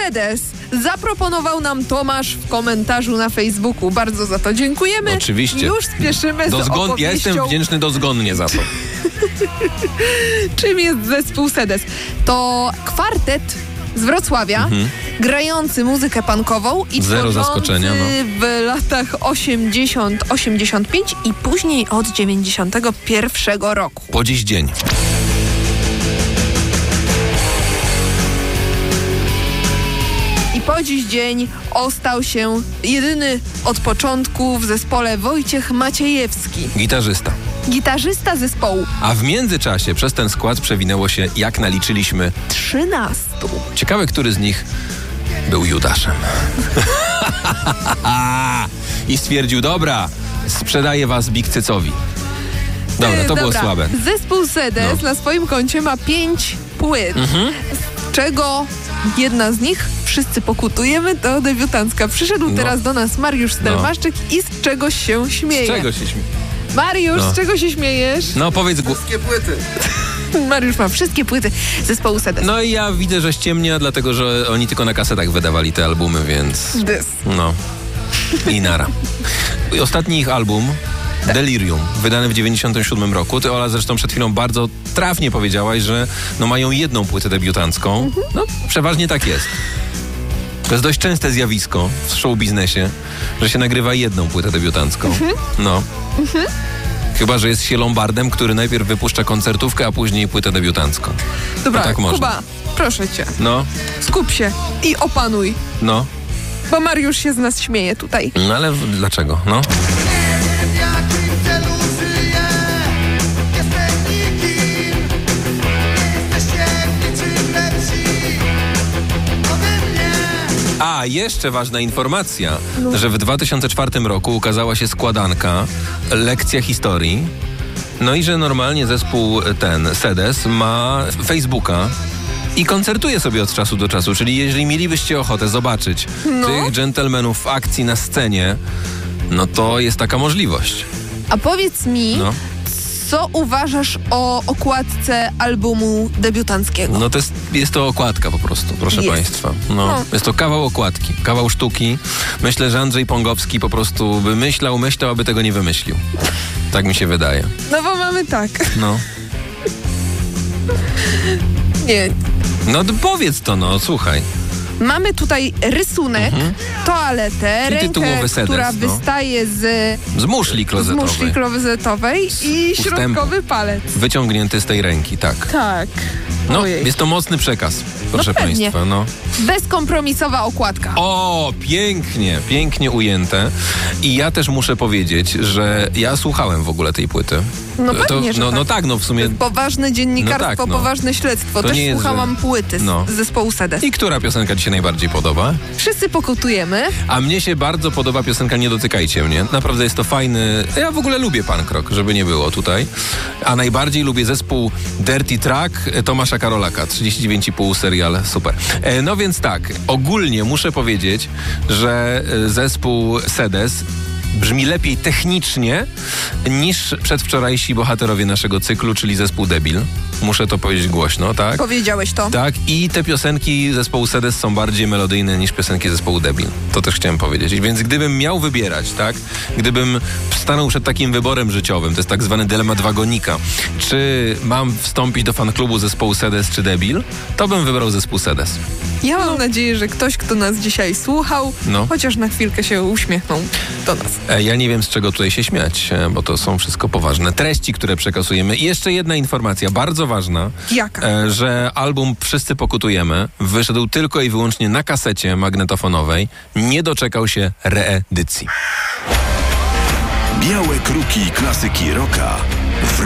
Sedes zaproponował nam Tomasz w komentarzu na Facebooku. Bardzo za to dziękujemy. Oczywiście. Już spieszymy z opowieścią. Ja jestem wdzięczny dozgonnie za to. Czym jest zespół Sedes? To kwartet z Wrocławia, grający muzykę punkową i Zero tworzący zaskoczenia, w latach 80-85 i później od 91 roku. Po dziś dzień. I po dziś dzień ostał się jedyny od początku w zespole Wojciech Maciejewski, gitarzysta zespołu. A w międzyczasie przez ten skład przewinęło się, jak naliczyliśmy, 13. Ciekawe, który z nich był Judaszem. I stwierdził, dobra, sprzedaję was Big Cycowi. Dobra, to było słabe. Zespół Sedes na swoim koncie ma 5 płyt, z czego jedna z nich, Wszyscy pokutujemy, to debiutancka. Przyszedł teraz do nas Mariusz Stelmaszczyk i z czegoś się śmieje. Z czego się śmieje? Mariusz, z czego się śmiejesz? No powiedz... Wszystkie płyty. Mariusz ma wszystkie płyty zespołu Sedes. No i ja widzę, że ściemnia, dlatego że oni tylko na kasetach wydawali te albumy, więc... No. I nara. I ostatni ich album, Delirium, wydany w 97 roku. Ty, Ola, zresztą przed chwilą bardzo trafnie powiedziałaś, że mają jedną płytę debiutancką. No, przeważnie tak jest. To jest dość częste zjawisko w show biznesie, że się nagrywa jedną płytę debiutancką. No. Chyba że jest się Lombardem, który najpierw wypuszcza koncertówkę, a później płytę debiutancką. Dobra, tak można. Kuba, proszę cię. No. Skup się i opanuj. No. Bo Mariusz się z nas śmieje tutaj. No ale dlaczego? No. A, jeszcze ważna informacja, że w 2004 roku ukazała się składanka Lekcja historii. No i że normalnie zespół ten, Sedes, ma Facebooka i koncertuje sobie od czasu do czasu. Czyli jeżeli mielibyście ochotę zobaczyć tych dżentelmenów w akcji na scenie, no to jest taka możliwość. A powiedz mi, co uważasz o okładce albumu debiutanckiego? No to jest to okładka po prostu, proszę państwa. No. Jest to kawał okładki, kawał sztuki. Myślę, że Andrzej Pongowski po prostu by myślał, aby tego nie wymyślił. Tak mi się wydaje. No bo mamy tak. No. Nie. No powiedz to, słuchaj. Mamy tutaj rysunek, toaletę, rękę, Sedes, która wystaje z muszli klozetowej i środkowy palec. Wyciągnięty z tej ręki, tak. Tak. No, jest to mocny przekaz, proszę państwa. No. Bezkompromisowa okładka. O, pięknie ujęte. I ja też muszę powiedzieć, że ja słuchałem w ogóle tej płyty. No pewnie, że w sumie... Poważne dziennikarstwo, poważne śledztwo. Też słuchałam płyty z zespołu Sedes. I która piosenka ci się najbardziej podoba? Wszyscy pokutujemy. A mnie się bardzo podoba piosenka Nie dotykajcie mnie. Naprawdę jest to fajny... Ja w ogóle lubię punk rock, żeby nie było tutaj. A najbardziej lubię zespół Dirty Track Tomasza Karolaka. 39,5 serial, super. No więc tak, ogólnie muszę powiedzieć, że zespół Sedes brzmi lepiej technicznie niż przedwczorajsi bohaterowie naszego cyklu, czyli zespół Debil. Muszę to powiedzieć głośno, tak? Powiedziałeś to. Tak, i te piosenki zespołu Sedes są bardziej melodyjne niż piosenki zespołu Debil. To też chciałem powiedzieć. Więc gdybym miał wybierać, tak? Gdybym stanął przed takim wyborem życiowym, to jest tak zwany dylemat wagonika, czy mam wstąpić do fanklubu zespołu Sedes czy Debil, to bym wybrał zespół Sedes. Ja mam nadzieję, że ktoś, kto nas dzisiaj słuchał, chociaż na chwilkę się uśmiechnął do nas. Ja nie wiem, z czego tutaj się śmiać, bo to są wszystko poważne treści, które przekazujemy. I jeszcze jedna informacja, bardzo ważna. Jaka? Że album Wszyscy pokutujemy wyszedł tylko i wyłącznie na kasecie magnetofonowej. Nie doczekał się reedycji. Białe kruki klasyki rocka.